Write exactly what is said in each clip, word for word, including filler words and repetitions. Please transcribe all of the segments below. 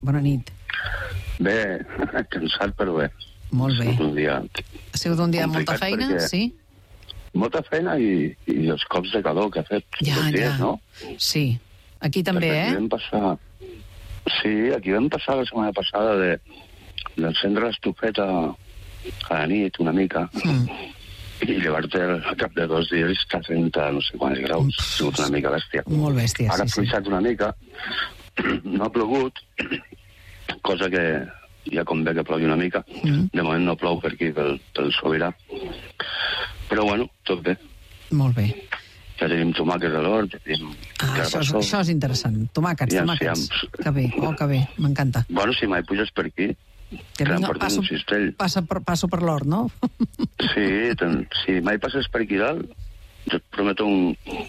Bona nit. Bé, cansat, però bé. Molt bé. Ha sigut un dia... Ha sigut un dia amb molta feina, perquè... sí? Molta feina i, i els cops de calor que ha fet Ja, els dies, ja. no? Sí. Aquí també, Perquè aquí eh? vam passar... Sí, aquí vam passar la setmana passada de d'encendre l'estufeta a la nit una mica Mm. i llevar-te al cap de dos dies està a trenta no sé quants graus. Ha sigut una mica bèstia. Molt bèstia, Ara ha sí, sí. fluixat una mica, no ha plogut, cosa que ja convé que plogui una mica. Mm. De moment no plou per aquí, pel, pel Sobirà. Però bueno, tot bé. Molt bé. Ja tenim tomàquets a l'hort, ja tenim Ah, això, és, carbassó. això és interessant. Tomàquets, I tomàquets. enciams. Que bé, oh, que bé, m'encanta. Bueno, si mai puges per aquí, Que que em vinga, portin passo, un cistell. passa per, passo per l'hort, no? Sí, ten, si mai passes per aquí dalt, jo et prometo un,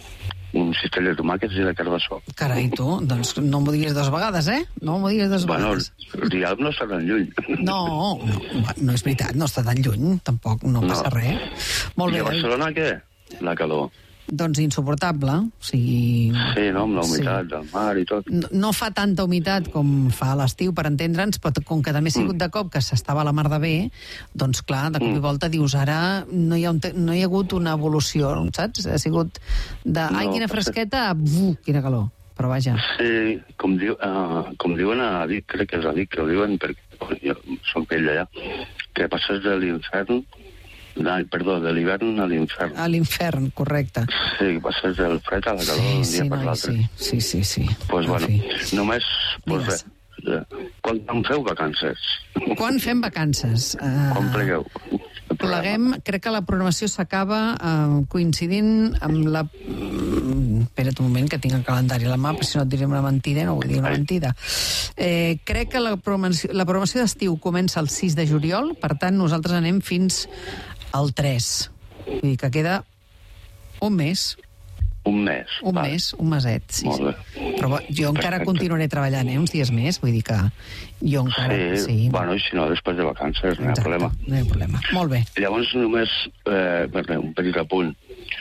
un cistell de tomàquets i de carbassó. Carai, tu, doncs no m'ho diguis dues vegades, eh? No m'ho diguis dues Bueno, vegades. Rialp no està tan lluny. No, no, no és veritat, no està tan lluny, tampoc, no passa No. res. Molt I bé, a Barcelona què? La calor. doncs insuportable, o sigui... Sí, no? Amb la humitat del mar i tot. No, no fa tanta humitat com fa a l'estiu, per entendre'ns, però com que també ha sigut de cop que s'estava a la mar de bé, doncs clar, de cop i volta dius, ara no hi ha, un te no hi ha hagut una evolució, saps? Ha sigut de, ai, No, quina per fresqueta, a, buf, quina calor. Però vaja. Sí, com, diu, uh, com diuen a Vic, crec que és a Vic que ho diuen, perquè jo som pell d'allà, que passes de l'infern, no, perdó, de l'hivern a l'infern. A l'infern, correcte. Sí, passes del fred a la calor Sí, un sí, dia per noi, l'altre. sí, sí, sí, sí. Pues En bueno, fi. només... Pues bé, Digues. eh, quan em feu vacances? Quan fem vacances? Uh, Quan plegueu? El programa. Pleguem, crec que la programació s'acaba uh, coincidint amb la... Mm, espera't un moment, que tinc el calendari a la mà, però si no et diré una mentida, no vull dir una Ai. mentida. Eh, crec que la programació, la programació d'estiu comença el sis de juliol, per tant, nosaltres anem fins al tres. Vull dir que queda un mes, Un mes. un vale. mes, un meset, sí. Molt bé. Però bo, jo encara Perfecte. continuaré treballant, eh, uns dies més, vull dir que jo encara... Sí, sí bueno, i si no, després de vacances, no hi ha exacte, problema. no hi ha problema. Molt bé. Llavors, només eh, bé, un petit apunt.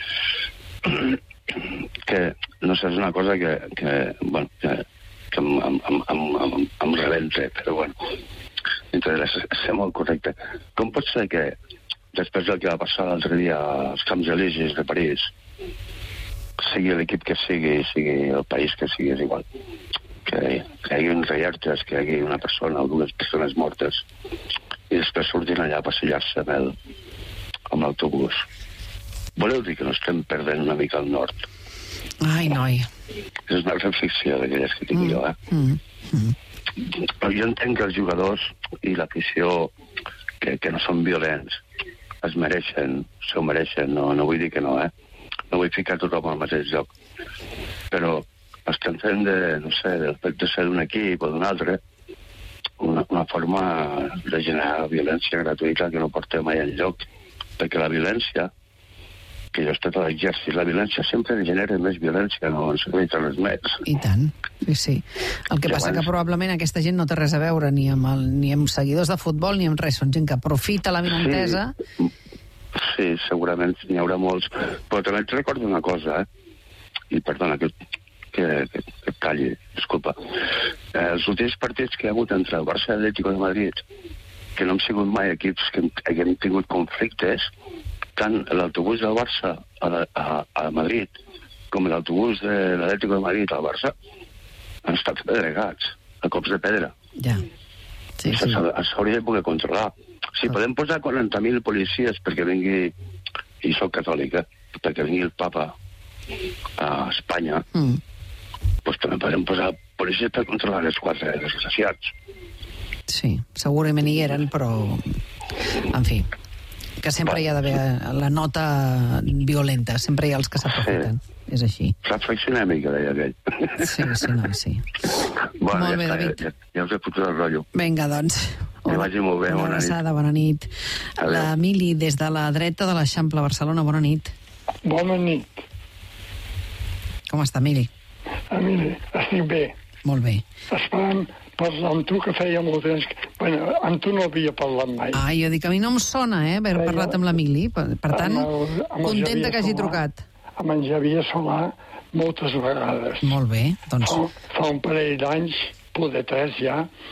Que, no sé, és una cosa que, que bueno, que, que em, em, em, em, em, em rebenta, però bueno, interès, ser molt correcte. Com pot ser que, després del que va passar l'altre dia als Camps Elisis de París, sigui l'equip que sigui, sigui el país que sigui, és igual, que, que hi hagi uns reyertes, que hi hagi una persona o dues persones mortes, i després surtin allà a passejar-se amb el- amb l'autobús. Voleu dir que no estem perdent una mica el nord? Ai, noi. És una reflexió d'aquelles que tinc jo, eh? Mm. Mm. Però jo entenc que els jugadors i l'afició, que, que no són violents, es mereixen, s'ho mereixen, no, no vull dir que no, eh? No vull ficar tothom al mateix lloc. Però estem fent de, no sé, del fet de ser d'un equip o d'un altre, una, una forma de generar violència gratuïta que no porta mai enlloc. Perquè la violència, que jo he estat a l'exèrcit, la violència sempre genera més violència, no ens evita res més. I tant, sí, sí. El que I passa abans- que probablement aquesta gent no té res a veure ni amb, el, ni amb seguidors de futbol ni amb res. Són gent que aprofita la vinentesa. Sí, sí, segurament n'hi haurà molts. Però també et recordo una cosa, eh? I perdona que, que, que, que et talli, disculpa. Eh, els últims partits que hi ha hagut entre el Barça i l'Atlético de Madrid, que no han sigut mai equips que haguem tingut conflictes, tant l'autobús del Barça a, la, a, a Madrid com l'autobús de l'Atlético de Madrid al Barça han estat pedregats a cops de pedra. Ja. Sí, sí. S'hauria de poder controlar. Si podem posar quaranta mil policies perquè vingui, i soc catòlica, perquè vingui el papa a Espanya, Mm. doncs també podem posar policies per controlar els quatre desgraciats. Sí, segurament hi eren, però... En fi, que sempre hi ha d'haver la nota violenta, sempre hi ha els que s'aprofiten. Sí. És així. Reflexionem una mica, deia aquell. Sí, sí, no, sí. Bueno, Molt ja bé, està, David. Ja, ja us he fotut el rotllo. Vinga, doncs. Que vagi molt bé, Una bona nit. abraçada, bona nit. Adéu. La Mili, des de la dreta de l'Eixample Barcelona, bona nit. Bona nit. Com està, Mili? Emili, estic bé. Molt bé. Esperant parlar amb tu, que feia molt temps... que- Bueno, amb tu no havia parlat mai. Ah, jo dic, a mi no em sona, eh, haver Feia- parlat amb la Mili. Per, per tant, Amb el- amb el contenta Xavier que hagi Solà. trucat. Amb en Xavier Solà moltes vegades. Molt bé, doncs... Fa, fa un parell d'anys, tipus de tres ja,